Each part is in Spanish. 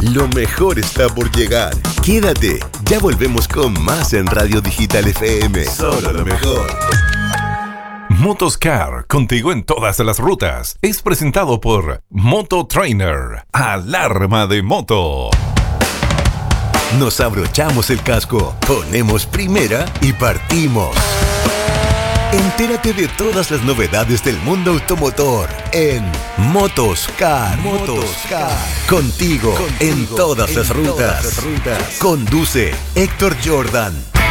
Lo mejor está por llegar. Quédate, ya volvemos con más en Radio Digital FM. Solo lo mejor. Motoscar, contigo en todas las rutas. Es presentado por Moto Trainer. Alarma de moto. Nos abrochamos el casco, ponemos primera y partimos. Entérate de todas las novedades del mundo automotor en Motoscar. Contigo en todas las rutas. Conduce Héctor Jordan.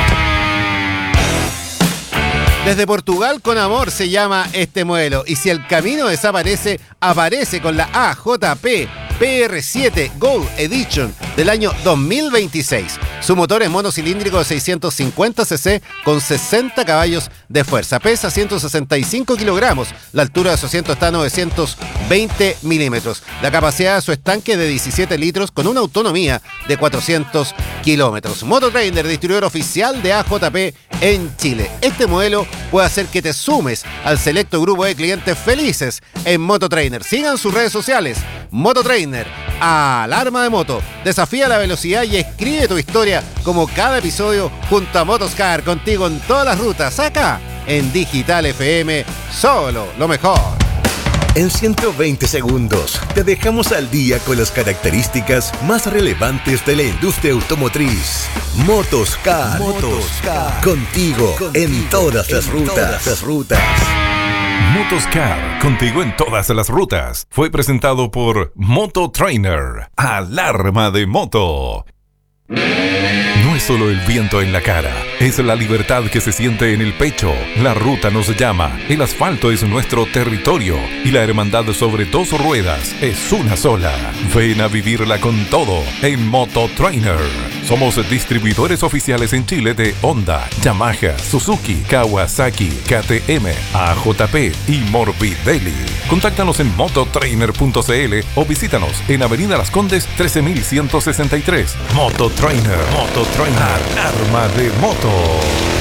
Desde Portugal con amor se llama este modelo. Y si el camino desaparece, aparece con la AJP PR7 Gold Edition del año 2026. Su motor es monocilíndrico de 650cc con 60 caballos de fuerza. Pesa 165 kilogramos. La altura de su asiento está a 920 milímetros. La capacidad de su estanque es de 17 litros con una autonomía de 400 kilómetros. Mototrainer, distribuidor oficial de AJP en Chile. Este modelo puede hacer que te sumes al selecto grupo de clientes felices en Mototrainer. Sigan sus redes sociales. Mototrainer, alarma de moto. Desafía la velocidad y escribe tu historia como cada episodio junto a Motoscar, contigo en todas las rutas, acá en Digital FM, solo lo mejor. En 120 segundos te dejamos al día con las características más relevantes de la industria automotriz. Motoscar. Contigo en todas las rutas. Motoscar, contigo en todas las rutas. Fue presentado por Moto Trainer. Alarma de moto. No es solo el viento en la cara, es la libertad que se siente en el pecho. La ruta nos llama, el asfalto es nuestro territorio y la hermandad sobre dos ruedas es una sola. Ven a vivirla con todo en Moto Trainer. Somos distribuidores oficiales en Chile de Honda, Yamaha, Suzuki, Kawasaki, KTM, AJP y Morbidelli. Contáctanos en mototrainer.cl o visítanos en Avenida Las Condes 13163. Moto Trainer, alarma de moto.